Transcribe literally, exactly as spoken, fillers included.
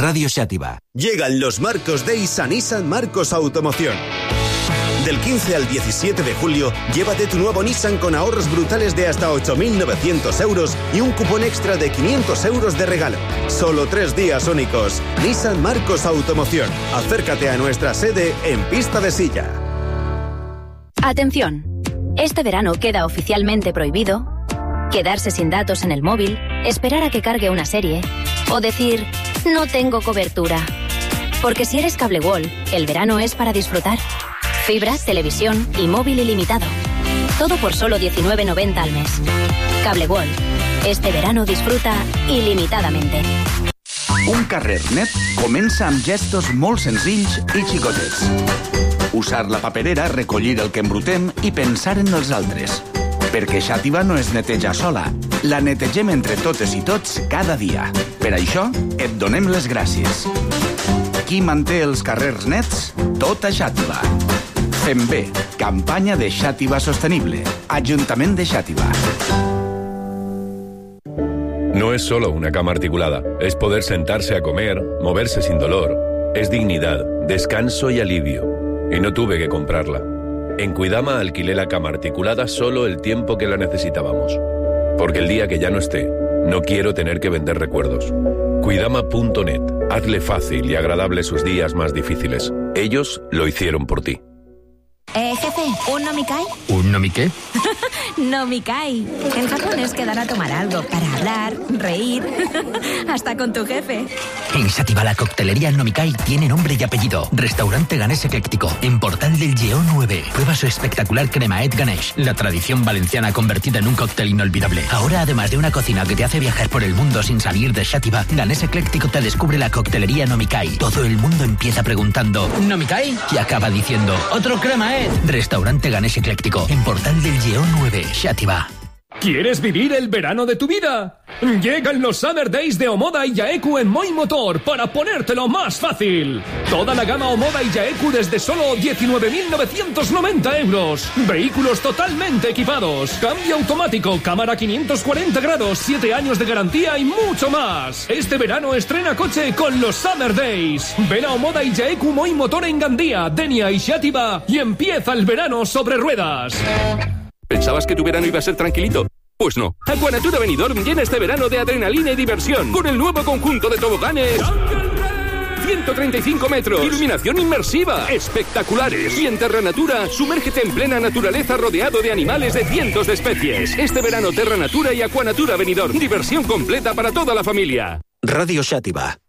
Radio Xàtiva. Llegan los Marcos Days a Nissan Marcos Automoción. Del quince al diecisiete de julio, llévate tu nuevo Nissan con ahorros brutales de hasta ocho mil novecientos euros y un cupón extra de quinientos euros de regalo. Solo tres días únicos. Nissan Marcos Automoción. Acércate a nuestra sede en Pista de Silla. Atención. Este verano queda oficialmente prohibido quedarse sin datos en el móvil, esperar a que cargue una serie o decir no tengo cobertura. Porque si eres Cable World, el verano es para disfrutar. Fibra, televisión y móvil ilimitado. Todo por solo diecinueve noventa al mes. Cable World. Este verano disfruta ilimitadamente. Un carrer net comença amb gestos molt senzills i xicotets. Usar la paperera, recollir el que embrutem i pensar en els altres. Perquè Xàtiva no es neteja sola. La netegem entre totes i tots cada dia. Per això, et donem les gràcies. Qui manté els carrers nets? Tota Xàtiva. Fem bé. Campanya de Xàtiva Sostenible. Ajuntament de Xàtiva. No es solo una cama articulada. Es poder sentarse a comer, moverse sin dolor. Es dignidad, descanso y alivio. Y no tuve que comprarla. En Cuidama alquilé la cama articulada solo el tiempo que la necesitábamos. Porque el día que ya no esté, no quiero tener que vender recuerdos. Cuidama punto net. Hazle fácil y agradable sus días más difíciles. Ellos lo hicieron por ti. Eh, jefe, ¿un nomikai? ¿Un nomiqué? Nomikai. En Japón es quedar a tomar algo para hablar, reír, hasta con tu jefe. En Xàtiva la coctelería Nomikai tiene nombre y apellido. Restaurante Ganés Ecléctico, en Portal del Lleó nueve. Prueba su espectacular cremaet Ganesh, la tradición valenciana convertida en un cóctel inolvidable. Ahora, además de una cocina que te hace viajar por el mundo sin salir de Xàtiva, Ganés Ecléctico te descubre la coctelería Nomikai. Todo el mundo empieza preguntando ¿Nomikai? Y acaba diciendo ¿otro cremaet? Restaurante Ganés Ecléctico, en Portal del Lleó nueve, Xàtiva. ¿Quieres vivir el verano de tu vida? Llegan los Summer Days de Omoda y Yaeku en Moi Motor para ponértelo más fácil. Toda la gama Omoda y Yaeku desde solo diecinueve mil novecientos noventa euros. Vehículos totalmente equipados, cambio automático, cámara quinientos cuarenta grados, siete años de garantía y mucho más. Este verano estrena coche con los Summer Days. Ven a Omoda y Yaeku Moi Motor en Gandía, Denia y Xàtiva y empieza el verano sobre ruedas. ¿Pensabas que tu verano iba a ser tranquilito? Pues no. Aquanatura Benidorm llena este verano de adrenalina y diversión con el nuevo conjunto de toboganes ciento treinta y cinco metros, iluminación inmersiva, espectaculares. Y en Terra Natura, sumérgete en plena naturaleza rodeado de animales de cientos de especies. Este verano Terra Natura y Aquanatura Benidorm, diversión completa para toda la familia. Radio Xàtiva.